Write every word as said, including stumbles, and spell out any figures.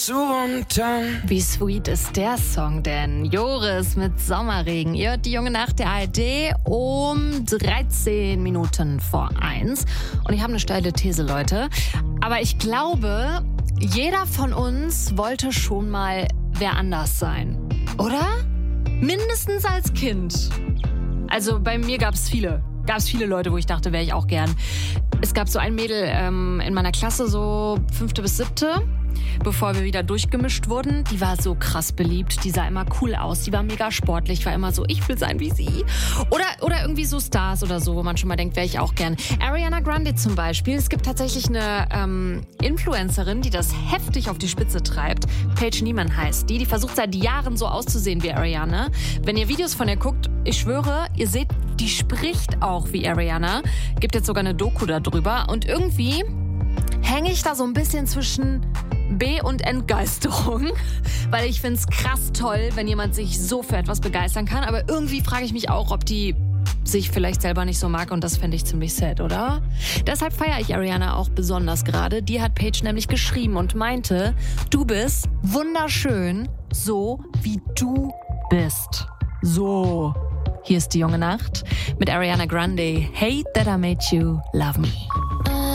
Wie sweet ist der Song denn? Joris mit Sommerregen. Ihr hört die junge Nacht der A R D um dreizehn Minuten vor eins. Und ich habe eine steile These, Leute. Aber ich glaube, jeder von uns wollte schon mal wer anders sein. Oder? Mindestens als Kind. Also bei mir gab es viele. Gab es viele Leute, wo ich dachte, wäre ich auch gern. Es gab so ein Mädel ähm, in meiner Klasse, so fünfte bis siebte, bevor wir wieder durchgemischt wurden. Die war so krass beliebt, die sah immer cool aus, die war mega sportlich, war immer so, ich will sein wie sie. Oder, oder irgendwie so Stars oder so, wo man schon mal denkt, wäre ich auch gern. Ariana Grande zum Beispiel. Es gibt tatsächlich eine ähm, Influencerin, die das heftig auf die Spitze treibt. Paige Niemann heißt die. Die versucht seit Jahren so auszusehen wie Ariana. Wenn ihr Videos von ihr guckt, ich schwöre, ihr seht, die spricht auch wie Ariana. Gibt jetzt sogar eine Doku darüber. Und irgendwie hänge ich da so ein bisschen zwischen B- und Entgeisterung, weil ich finde es krass toll, wenn jemand sich so für etwas begeistern kann. Aber irgendwie frage ich mich auch, ob die sich vielleicht selber nicht so mag, und das fände ich ziemlich sad, oder? Deshalb feiere ich Ariana auch besonders gerade. Die hat Paige nämlich geschrieben und meinte, du bist wunderschön, so wie du bist. So. Hier ist die junge Nacht mit Ariana Grande. Hate that I made you love me.